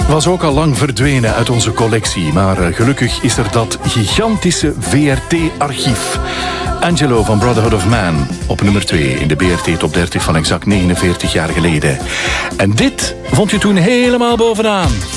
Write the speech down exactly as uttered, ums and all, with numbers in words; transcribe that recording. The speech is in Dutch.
Was ook al lang verdwenen uit onze collectie, maar uh, gelukkig is er dat gigantische V R T-archief. Angelo van Brotherhood of Man op nummer twee in de B R T Top dertig van exact negenenveertig jaar geleden. En dit vond je toen helemaal bovenaan.